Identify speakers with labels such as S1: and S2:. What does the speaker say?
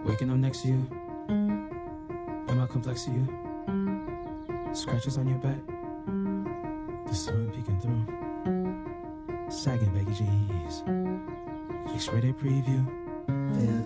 S1: Waking up next to you. Am I complex to you? Scratches on your back. The sun peeking through. Sagging baggy jeans. X-rated preview.